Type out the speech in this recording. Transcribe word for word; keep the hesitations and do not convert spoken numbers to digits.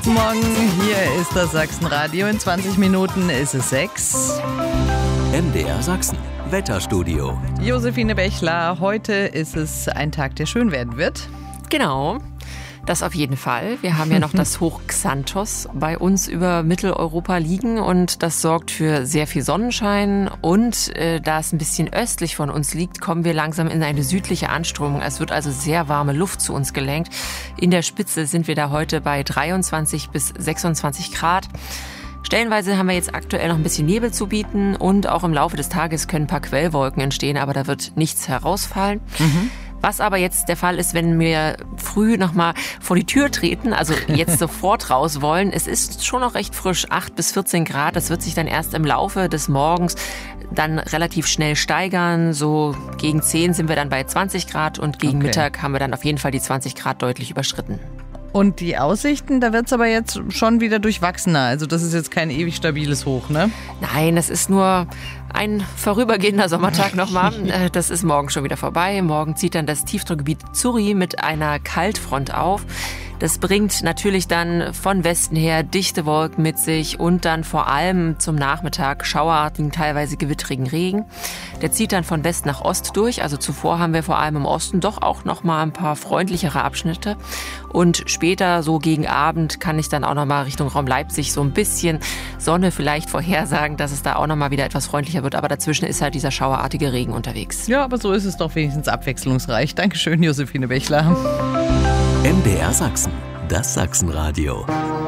Guten Morgen, hier ist das Sachsenradio. In zwanzig Minuten ist es sechs. M D R Sachsen, Wetterstudio. Josephine Bechler, heute ist es ein Tag, der schön werden wird. Genau, das auf jeden Fall. Wir haben ja noch das Hoch Xanthos bei uns über Mitteleuropa liegen und das sorgt für sehr viel Sonnenschein. Und äh, da es ein bisschen östlich von uns liegt, kommen wir langsam in eine südliche Anströmung. Es wird also sehr warme Luft zu uns gelenkt. In der Spitze sind wir da heute bei dreiundzwanzig bis sechsundzwanzig Grad. Stellenweise haben wir jetzt aktuell noch ein bisschen Nebel zu bieten und auch im Laufe des Tages können ein paar Quellwolken entstehen, aber da wird nichts herausfallen. Mhm. Was aber jetzt der Fall ist, wenn wir früh nochmal vor die Tür treten, also jetzt sofort raus wollen. Es ist schon noch recht frisch, acht bis vierzehn Grad. Das wird sich dann erst im Laufe des Morgens dann relativ schnell steigern. So gegen zehn sind wir dann bei zwanzig Grad und gegen okay. Mittag haben wir dann auf jeden Fall die zwanzig Grad deutlich überschritten. Und die Aussichten, da wird es aber jetzt schon wieder durchwachsener. Also das ist jetzt kein ewig stabiles Hoch, ne? Nein, das ist nur ein vorübergehender Sommertag nochmal. Das ist morgen schon wieder vorbei. Morgen zieht dann das Tiefdruckgebiet Zuri mit einer Kaltfront auf. Das bringt natürlich dann von Westen her dichte Wolken mit sich und dann vor allem zum Nachmittag schauerartigen, teilweise gewittrigen Regen. Der zieht dann von West nach Ost durch. Also zuvor haben wir vor allem im Osten doch auch noch mal ein paar freundlichere Abschnitte. Und später, so gegen Abend, kann ich dann auch noch mal Richtung Raum Leipzig so ein bisschen Sonne vielleicht vorhersagen, dass es da auch noch mal wieder etwas freundlicher wird. Aber dazwischen ist halt dieser schauerartige Regen unterwegs. Ja, aber so ist es doch wenigstens abwechslungsreich. Dankeschön, Josephine Bechler. M D R Sachsen, das Sachsenradio.